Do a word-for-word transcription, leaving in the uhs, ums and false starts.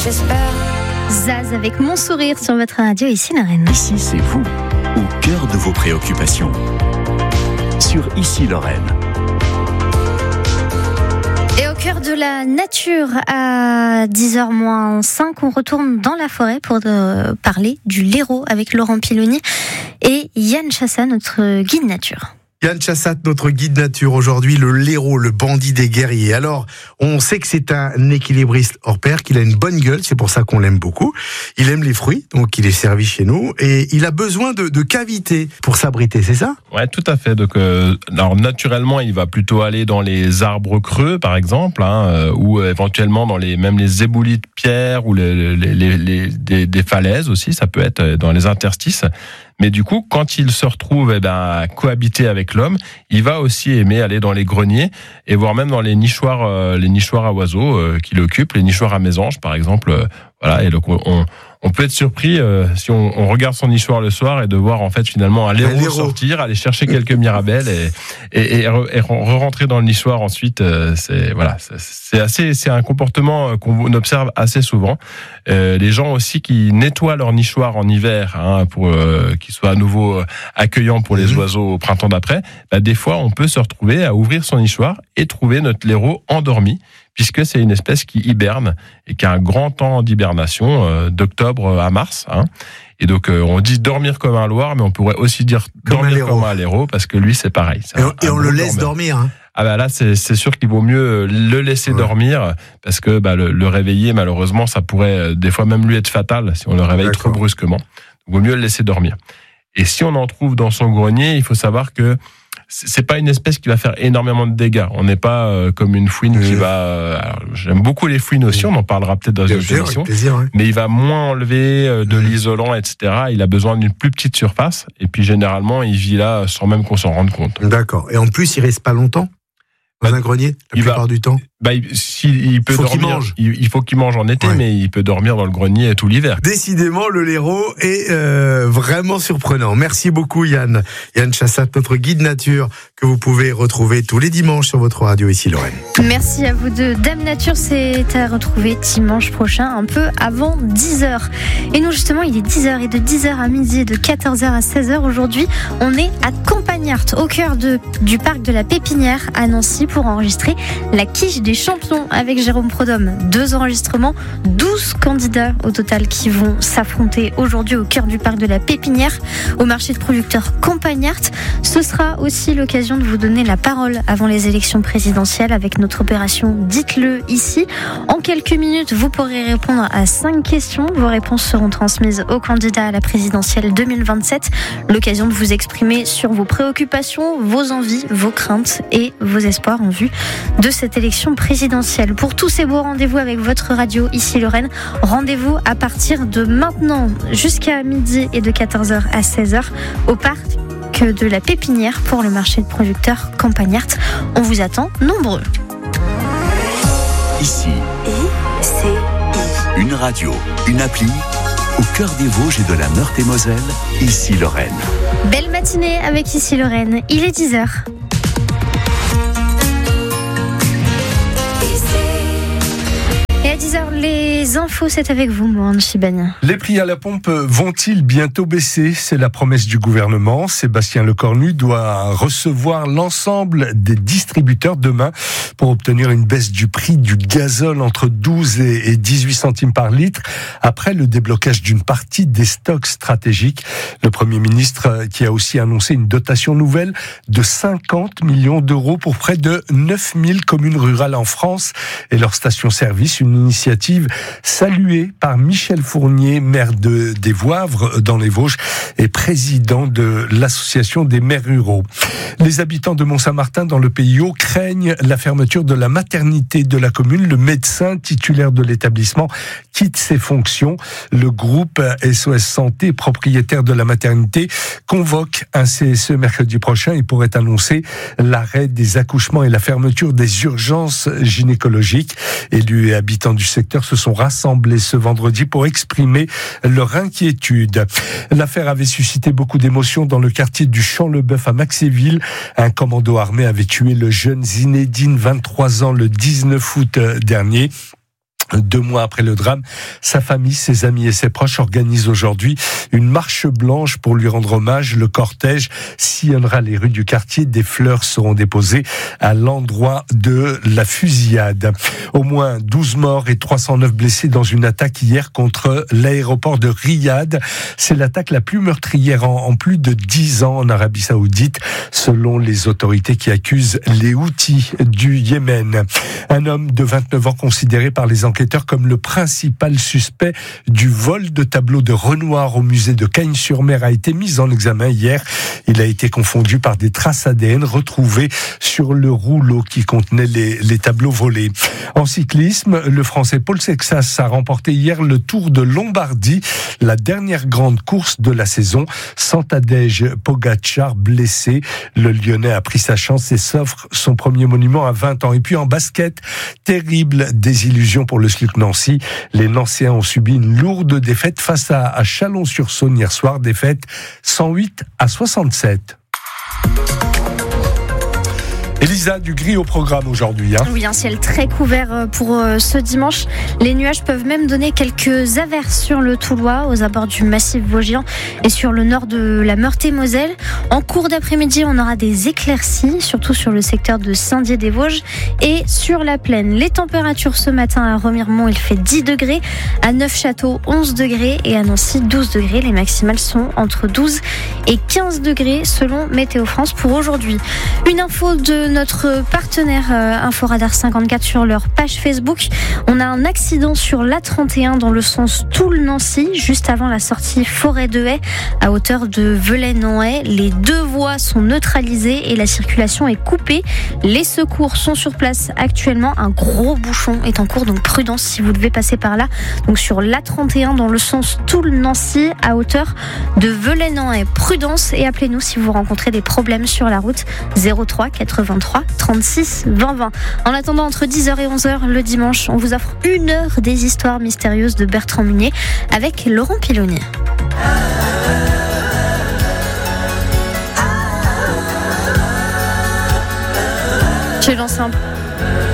J'espère. Zaz avec Mon Sourire sur votre radio, ici Lorraine. Ici, c'est vous, au cœur de vos préoccupations. Sur Ici Lorraine. Et au cœur de la nature, à dix heures moins cinq, on retourne dans la forêt pour de parler du Léraud avec Laurent Piloni et Yann Chassa, notre guide nature. Yann Chassat, notre guide nature, aujourd'hui, le Léraud, le bandit des guerriers. Alors, on sait que c'est un équilibriste hors pair, qu'il a une bonne gueule, c'est pour ça qu'on l'aime beaucoup. Il aime les fruits, donc il est servi chez nous, et il a besoin de, de cavités pour s'abriter, c'est ça ? Ouais, tout à fait. Donc, euh, alors naturellement, il va plutôt aller dans les arbres creux, par exemple, hein, euh, ou éventuellement dans les même les éboulis de pierre ou les, les, les, les des, des falaises aussi. Ça peut être dans les interstices. Mais du coup, quand il se retrouve eh ben, à cohabiter avec l'homme, il va aussi aimer aller dans les greniers et voire même dans les nichoirs, euh, les nichoirs à oiseaux euh, qu'il occupe, les nichoirs à mésanges par exemple. Euh, voilà, et donc on, on peut être surpris euh, si on, on regarde son nichoir le soir et de voir en fait finalement un léraud sortir, aller chercher quelques mirabelles et, et, et, re, et re-rentrer dans le nichoir ensuite. Euh, c'est voilà, c'est, c'est assez, c'est un comportement qu'on observe assez souvent. Euh, les gens aussi qui nettoient leur nichoir en hiver hein, pour euh, qu'il soit à nouveau accueillant pour les mmh. oiseaux au printemps d'après. Bah, des fois, on peut se retrouver à ouvrir son nichoir et trouver notre léraud endormi, puisque c'est une espèce qui hiberne et qui a un grand temps d'hibernation, euh, d'octobre à mars. Hein. Et donc, euh, on dit dormir comme un loir, mais on pourrait aussi dire comme dormir un comme un léraud, parce que lui, c'est pareil. C'est et un, on, et on le laisse dormir. Hein. Ah bah là, c'est, c'est sûr qu'il vaut mieux le laisser ouais. dormir, parce que bah, le, le réveiller, malheureusement, ça pourrait euh, des fois même lui être fatal si on le réveille D'accord. trop brusquement. Il vaut mieux le laisser dormir. Et si on en trouve dans son grenier, il faut savoir que c'est pas une espèce qui va faire énormément de dégâts. On n'est pas euh, comme une fouine mmh. qui va... Euh, alors, j'aime beaucoup les fouines aussi, on en parlera peut-être dans une autre émission. Ouais. Mais il va moins enlever euh, de mmh. l'isolant, et cetera. Il a besoin d'une plus petite surface. Et puis généralement, il vit là sans même qu'on s'en rende compte. D'accord. Et en plus, il reste pas longtemps dans bah, un grenier, la il plupart va, du temps. Bah, il, il, il peut il faut dormir. Qu'il mange. Il, il faut qu'il mange en été, ouais. mais il peut dormir dans le grenier tout l'hiver. Décidément, le Léraud est euh, vraiment surprenant. Merci beaucoup, Yann. Yann Chassat, notre guide nature, que vous pouvez retrouver tous les dimanches sur votre radio ici Lorraine. Merci à vous deux. Dame Nature, c'est à retrouver dimanche prochain, un peu avant dix heures. Et nous, justement, il est dix heures et de dix heures à midi et de quatorze heures à seize heures. Aujourd'hui, on est à Campagnart, au cœur de, du parc de la Pépinière à Nancy, pour enregistrer la quiche des champions avec Jérôme Prodhomme. Deux enregistrements, douze candidats au total qui vont s'affronter aujourd'hui au cœur du parc de la Pépinière, au marché de producteurs Campagnart. Ce sera aussi l'occasion de vous donner la parole avant les élections présidentielles avec notre opération Dites-le ici. En quelques minutes, vous pourrez répondre à cinq questions. Vos réponses seront transmises aux candidats à la présidentielle deux mille vingt-sept. L'occasion de vous exprimer sur vos préoccupations, vos envies, vos craintes et vos espoirs en vue de cette élection présidentielle. Pour tous ces beaux rendez-vous avec votre radio ici Lorraine, rendez-vous à partir de maintenant jusqu'à midi et de quatorze heures à seize heures au parc de la Pépinière pour le marché de producteurs Campagnart. On vous attend nombreux. Ici, I, C, I. Une radio, une appli, au cœur des Vosges et de la Meurthe-et-Moselle, ici Lorraine. Belle matinée avec ici Lorraine, il est dix heures. Et à dix heures, les infos, c'est avec vous, Mohamed Chibania. Les prix à la pompe vont-ils bientôt baisser ? C'est la promesse du gouvernement. Sébastien Lecornu doit recevoir l'ensemble des distributeurs demain pour obtenir une baisse du prix du gazole entre douze et dix-huit centimes par litre, après le déblocage d'une partie des stocks stratégiques. Le Premier ministre qui a aussi annoncé une dotation nouvelle de cinquante millions d'euros pour près de neuf mille communes rurales en France et leurs stations-service. Une initiative saluée par Michel Fournier, maire de, des Voivres dans les Vosges et président de l'association des maires ruraux. Les habitants de Mont-Saint-Martin dans le Pays Haut craignent la fermeture de la maternité de la commune. Le médecin titulaire de l'établissement quitte ses fonctions. Le groupe S O S Santé, propriétaire de la maternité, convoque un C S E mercredi prochain et pourrait annoncer l'arrêt des accouchements et la fermeture des urgences gynécologiques. Élus et habitants du secteur se sont rassemblés ce vendredi pour exprimer leur inquiétude. L'affaire avait suscité beaucoup d'émotions dans le quartier du Champ-le-Bœuf à Maxéville. Un commando armé avait tué le jeune Zinedine, vingt-trois ans, le dix-neuf août dernier. Deux mois après le drame, sa famille, ses amis et ses proches organisent aujourd'hui une marche blanche pour lui rendre hommage. Le cortège sillonnera les rues du quartier. Des fleurs seront déposées à l'endroit de la fusillade. Au moins douze morts et trois cent neuf blessés dans une attaque hier contre l'aéroport de Riyad. C'est l'attaque la plus meurtrière en, en plus de dix ans en Arabie Saoudite, selon les autorités qui accusent les Houthis du Yémen. Un homme de vingt-neuf ans considéré par les enquêteurs comme le principal suspect du vol de tableaux de Renoir au musée de Cagnes-sur-Mer a été mis en examen hier. Il a été confondu par des traces A D N retrouvées sur le rouleau qui contenait les, les tableaux volés. En cyclisme, le Français Paul Sexas a remporté hier le Tour de Lombardie, la dernière grande course de la saison. Sans Tadej Pogačar blessé, le Lyonnais a pris sa chance et s'offre son premier monument à vingt ans. Et puis en basket, terrible désillusion pour le S L U C Nancy. Les Nancéens ont subi une lourde défaite face à, à Chalon-sur-Saône hier soir, défaite cent huit à soixante-sept. Elisa, du gris au programme aujourd'hui. Hein. Oui, un ciel très couvert pour ce dimanche. Les nuages peuvent même donner quelques averses sur le Toulois, aux abords du massif vosgien et sur le nord de la Meurthe-et-Moselle. En cours d'après-midi, on aura des éclaircies, surtout sur le secteur de Saint-Dié-des-Vosges et sur la plaine. Les températures ce matin à Remiremont, il fait dix degrés. À Neufchâteau, onze degrés. Et à Nancy, douze degrés. Les maximales sont entre douze et quinze degrés selon Météo France pour aujourd'hui. Une info de notre partenaire euh, Inforadar cinquante-quatre sur leur page Facebook. On a un accident sur l'A trente et un dans le sens Toul-Nancy, juste avant la sortie Forêt de Haye, à hauteur de Velaine-en-Haye. Les deux voies sont neutralisées et la circulation est coupée. Les secours sont sur place actuellement. Un gros bouchon est en cours, donc prudence si vous devez passer par là. Donc sur l'A trente et un dans le sens Toul-Nancy, à hauteur de Velaine-en-Haye. Prudence et appelez-nous si vous rencontrez des problèmes sur la route. zéro trois quatre-vingt-trois trente-six vingt vingt. En attendant, entre dix heures et onze heures le dimanche, on vous offre une heure des histoires mystérieuses de Bertrand Munier avec Laurent Piloni. J'ai lancé un